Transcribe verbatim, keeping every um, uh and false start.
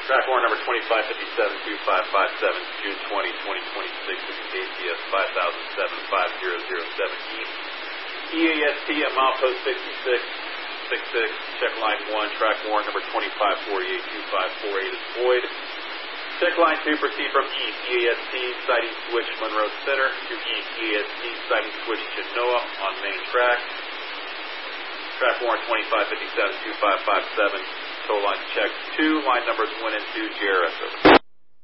Track warrant number twenty-five fifty-seven two five five seven, June twentieth, twenty twenty-six, this is A C S five thousand seven five zero zero seventeen. E A S T at milepost sixty-six sixty-six, check line one, track warrant number twenty-five forty-eight two five four eight is void. Check line two, proceed from east, E A S T, sighting switch Monroe Center, to east, E A S T, sighting switch Genoa on main track. Track warrant twenty-five fifty-seven two five five seven, tow line check two, line numbers one and two, J R S over.